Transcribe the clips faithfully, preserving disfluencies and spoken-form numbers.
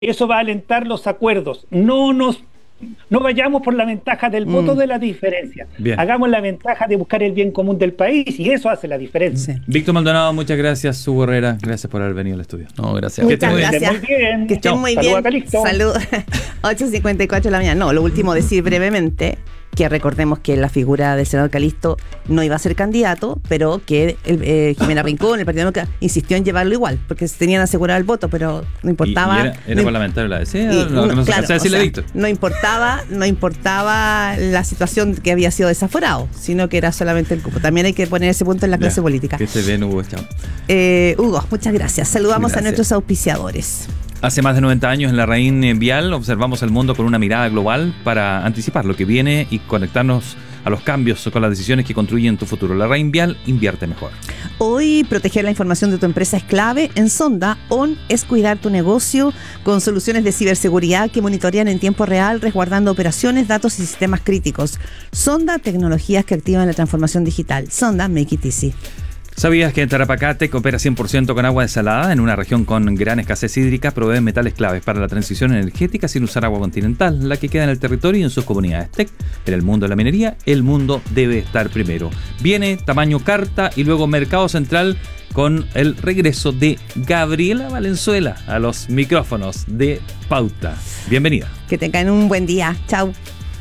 Eso va a alentar los acuerdos. No nos No vayamos por la ventaja del mm. voto de la diferencia. Bien. Hagamos la ventaja de buscar el bien común del país y eso hace la diferencia. Sí. Víctor Maldonado, muchas gracias. Hugo Herrera, gracias por haber venido al estudio. No, gracias. Muchas que gracias. Muy bien. Que estén muy Salud bien. Salud. ocho cincuenta y cuatro de la mañana. No, lo último decir brevemente que recordemos que la figura del senador Calisto no iba a ser candidato, pero que el, eh, Jimena Rincón, el Partido Demócrata, insistió en llevarlo igual, porque tenían asegurado el voto, pero no importaba. ¿Y, y era era no, parlamentario la D C? No, no, no, claro, se o sea, no importaba, no importaba la situación que había sido desaforado, sino que era solamente el cupo. También hay que poner ese punto en la clase ya, política. Que esté bien, Hugo. Chao. Eh, Hugo, muchas gracias. Saludamos gracias. a nuestros auspiciadores. Hace más de noventa años en la Raín Vial observamos el mundo con una mirada global para anticipar lo que viene y conectarnos a los cambios con las decisiones que construyen tu futuro. La Raín Vial invierte mejor. Hoy proteger la información de tu empresa es clave. En Sonda, O N es cuidar tu negocio con soluciones de ciberseguridad que monitorean en tiempo real, resguardando operaciones, datos y sistemas críticos. Sonda, tecnologías que activan la transformación digital. Sonda, make it easy. ¿Sabías que Tarapacá opera cien por ciento con agua desalada? En una región con gran escasez hídrica, proveen metales claves para la transición energética sin usar agua continental, la que queda en el territorio y en sus comunidades. T E C, en el mundo de la minería, el mundo debe estar primero. Viene tamaño carta y luego Mercado Central con el regreso de Gabriela Valenzuela a los micrófonos de Pauta. Bienvenida. Que tengan un buen día. Chau.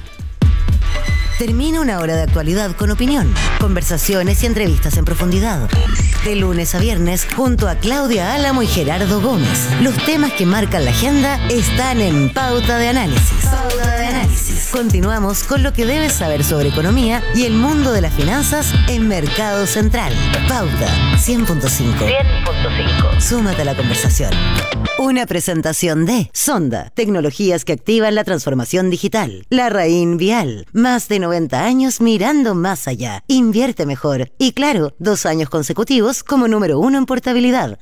Termina una hora de actualidad con opinión, conversaciones y entrevistas en profundidad. De lunes a viernes, junto a Claudia Álamo y Gerardo Gómez. Los temas que marcan la agenda están en Pauta de Análisis. Pauta de Análisis. Continuamos con lo que debes saber sobre economía y el mundo de las finanzas en Mercado Central. Pauta cien punto cinco. cien punto cinco. Súmate a la conversación. Una presentación de Sonda, tecnologías que activan la transformación digital. La Raín Vial, más de noventa años mirando más allá. Invierte mejor. Y claro, dos años consecutivos como número uno en portabilidad.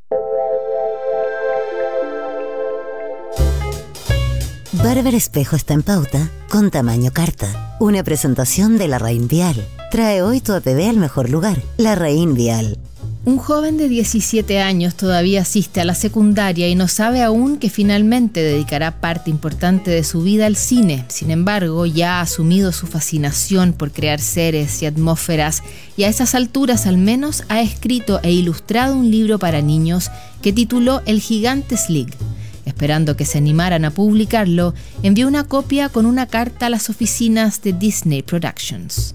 Barber Espejo está en Pauta con tamaño carta. Una presentación de La Raín Vial. Trae hoy tu A P B al mejor lugar. La Raín Vial. Un joven de diecisiete años todavía asiste a la secundaria y no sabe aún que finalmente dedicará parte importante de su vida al cine. Sin embargo, ya ha asumido su fascinación por crear seres y atmósferas y a esas alturas al menos ha escrito e ilustrado un libro para niños que tituló El Gigante Slig. Esperando que se animaran a publicarlo, envió una copia con una carta a las oficinas de Disney Productions.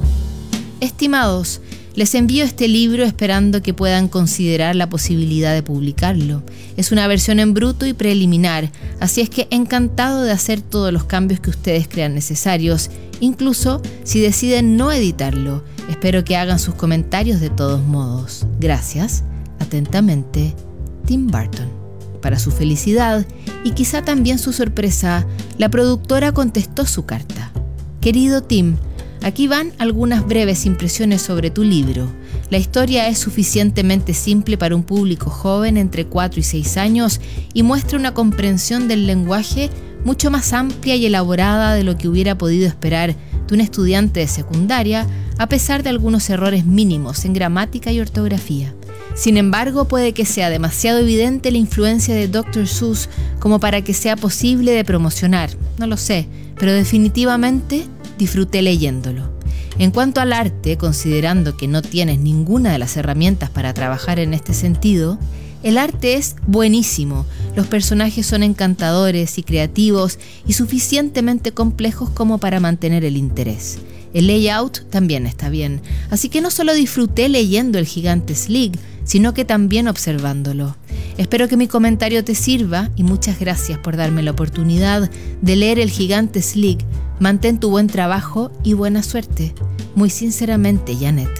Estimados, les envío este libro esperando que puedan considerar la posibilidad de publicarlo. Es una versión en bruto y preliminar, así es que encantado de hacer todos los cambios que ustedes crean necesarios, incluso si deciden no editarlo. Espero que hagan sus comentarios de todos modos. Gracias. Atentamente, Tim Burton. Para su felicidad y quizá también su sorpresa, la productora contestó su carta. Querido Tim, aquí van algunas breves impresiones sobre tu libro. La historia es suficientemente simple para un público joven entre cuatro y seis años y muestra una comprensión del lenguaje mucho más amplia y elaborada de lo que hubiera podido esperar de un estudiante de secundaria, a pesar de algunos errores mínimos en gramática y ortografía. Sin embargo, puede que sea demasiado evidente la influencia de doctor Seuss como para que sea posible de promocionar. No lo sé, pero definitivamente disfruté leyéndolo. En cuanto al arte, considerando que no tienes ninguna de las herramientas para trabajar en este sentido, el arte es buenísimo. Los personajes son encantadores y creativos y suficientemente complejos como para mantener el interés. El layout también está bien, así que no solo disfruté leyendo El Gigante Slig, sino que también observándolo. Espero que mi comentario te sirva y muchas gracias por darme la oportunidad de leer El Gigante Slig. Mantén tu buen trabajo y buena suerte. Muy sinceramente, Janet.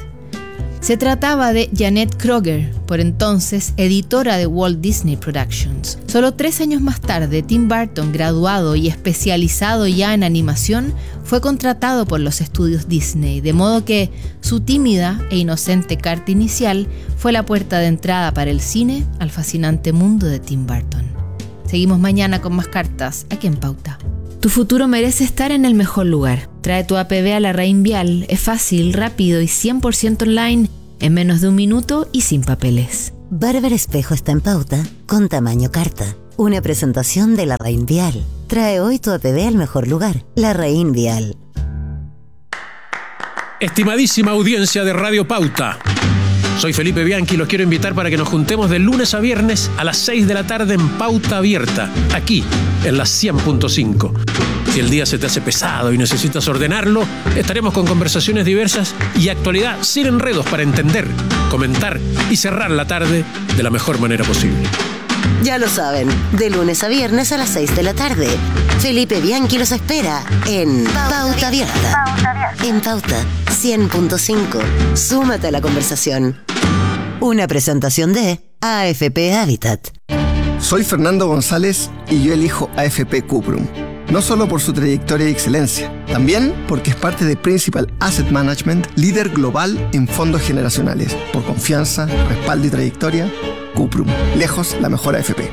Se trataba de Janet Kroger, por entonces editora de Walt Disney Productions. Solo tres años más tarde, Tim Burton, graduado y especializado ya en animación, fue contratado por los estudios Disney, de modo que su tímida e inocente carta inicial fue la puerta de entrada para el cine al fascinante mundo de Tim Burton. Seguimos mañana con más cartas aquí en Pauta. Tu futuro merece estar en el mejor lugar. Trae tu A P B a la Raín Vial. Es fácil, rápido y cien por ciento online, en menos de un minuto y sin papeles. Barber Espejo está en Pauta con tamaño carta. Una presentación de La Raín Vial. Trae hoy tu A P B al mejor lugar. La Raín Vial. Estimadísima audiencia de Radio Pauta, soy Felipe Bianchi y los quiero invitar para que nos juntemos de lunes a viernes a las seis de la tarde en Pauta Abierta, aquí en la cien punto cinco. Si el día se te hace pesado y necesitas ordenarlo, estaremos con conversaciones diversas y actualidad sin enredos para entender, comentar y cerrar la tarde de la mejor manera posible. Ya lo saben, de lunes a viernes a las seis de la tarde. Felipe Bianchi los espera en Pauta Abierta. En Pauta cien punto cinco. Súmate a la conversación. Una presentación de A F P Habitat. Soy Fernando González y yo elijo A F P Cuprum. No solo por su trayectoria y excelencia, también porque es parte de Principal Asset Management, líder global en fondos generacionales. Por confianza, respaldo y trayectoria, Cuprum, lejos la mejor A F P.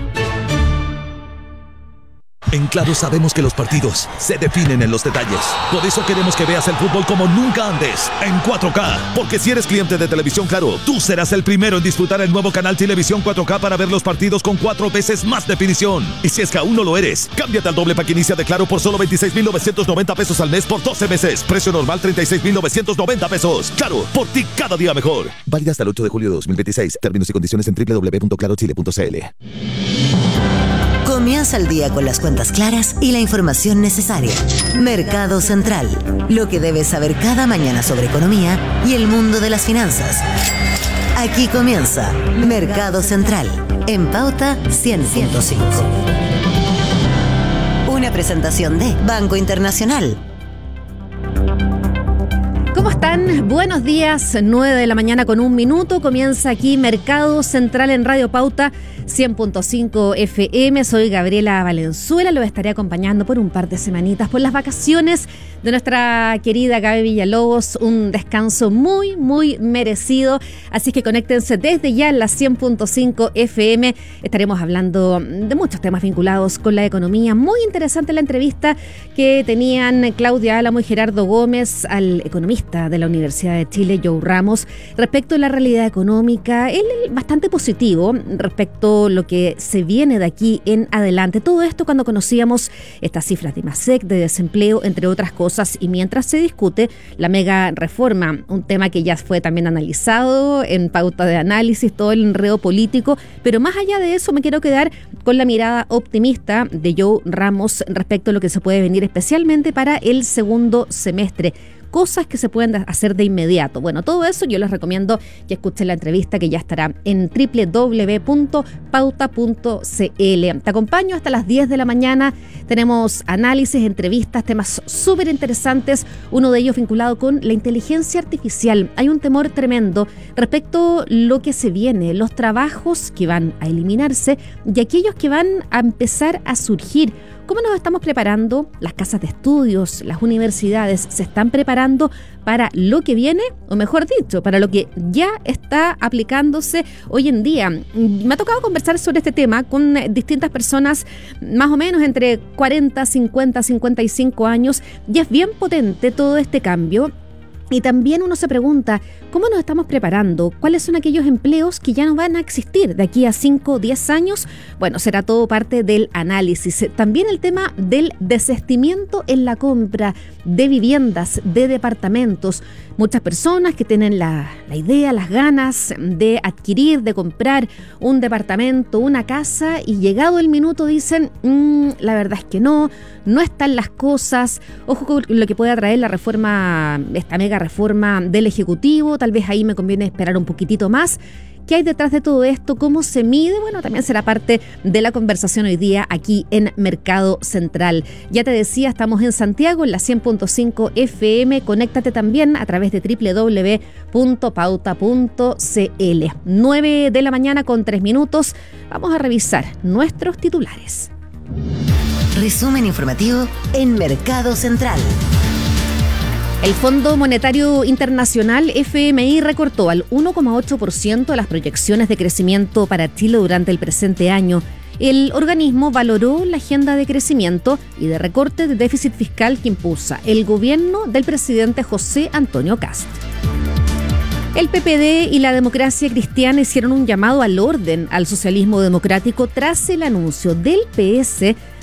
En Claro sabemos que los partidos se definen en los detalles. Por eso queremos que veas el fútbol como nunca antes, en cuatro K. Porque si eres cliente de Televisión Claro, tú serás el primero en disfrutar el nuevo canal Televisión cuatro K para ver los partidos con cuatro veces más definición. Y si es que aún no lo eres, cámbiate al doble pack inicia de Claro por solo veintiséis mil novecientos noventa pesos al mes por doce meses. Precio normal treinta y seis mil novecientos noventa pesos. Claro, por ti cada día mejor. Válida hasta el ocho de julio de dos mil veintiséis. Términos y condiciones en doble u doble u doble u punto claro chile punto c l. Comienza el día con las cuentas claras y la información necesaria. Mercado Central. Lo que debes saber cada mañana sobre economía y el mundo de las finanzas. Aquí comienza Mercado Central, en Pauta cien punto cinco. Una presentación de Banco Internacional. ¿Cómo están? Buenos días, nueve de la mañana con un minuto. Comienza aquí Mercado Central en Radio Pauta cien punto cinco F M. Soy Gabriela Valenzuela, lo estaré acompañando por un par de semanitas por las vacaciones de nuestra querida Gaby Villalobos. Un descanso muy, muy merecido. Así que conéctense desde ya en la cien punto cinco F M. Estaremos hablando de muchos temas vinculados con la economía. Muy interesante la entrevista que tenían Claudia Álamo y Gerardo Gómez al economista de la Universidad de Chile, Joe Ramos, respecto a la realidad económica. Él bastante positivo respecto a lo que se viene de aquí en adelante. Todo esto cuando conocíamos estas cifras de IMASEC, de desempleo, entre otras cosas, y mientras se discute la mega reforma, un tema que ya fue también analizado en Pauta de Análisis, todo el enredo político, pero más allá de eso me quiero quedar con la mirada optimista de Joe Ramos respecto a lo que se puede venir especialmente para el segundo semestre. Cosas que se pueden hacer de inmediato. Bueno, todo eso yo les recomiendo que escuchen la entrevista que ya estará en doble u doble u doble u punto pauta punto c l. Te acompaño hasta las diez de la mañana. Tenemos análisis, entrevistas, temas súper interesantes. Uno de ellos vinculado con la inteligencia artificial. Hay un temor tremendo respecto a lo que se viene, los trabajos que van a eliminarse y aquellos que van a empezar a surgir. ¿Cómo nos estamos preparando? Las casas de estudios, las universidades, ¿se están preparando para lo que viene? O mejor dicho, para lo que ya está aplicándose hoy en día. Me ha tocado conversar sobre este tema con distintas personas, más o menos entre cuarenta, cincuenta, cincuenta y cinco años, y es bien potente todo este cambio. Y también uno se pregunta, ¿cómo nos estamos preparando? ¿Cuáles son aquellos empleos que ya no van a existir de aquí a cinco o diez años? Bueno, será todo parte del análisis. También el tema del desistimiento en la compra de viviendas, de departamentos. Muchas personas que tienen la, la idea, las ganas de adquirir, de comprar un departamento, una casa, y llegado el minuto dicen, mmm, la verdad es que no, no están las cosas. Ojo con lo que puede traer la reforma, esta mega reforma del Ejecutivo, tal vez ahí me conviene esperar un poquitito más. ¿Qué hay detrás de todo esto? ¿Cómo se mide? Bueno, también será parte de la conversación hoy día aquí en Mercado Central. Ya te decía, estamos en Santiago, en la cien punto cinco F M. Conéctate también a través de doble u doble u doble u punto pauta punto c l. nueve de la mañana con tres minutos. Vamos a revisar nuestros titulares. Resumen informativo en Mercado Central. El Fondo Monetario Internacional, F M I, recortó al uno coma ocho por ciento las proyecciones de crecimiento para Chile durante el presente año. El organismo valoró la agenda de crecimiento y de recorte de déficit fiscal que impulsa el gobierno del presidente José Antonio Kast. El P P D y la Democracia Cristiana hicieron un llamado al orden al socialismo democrático tras el anuncio del P S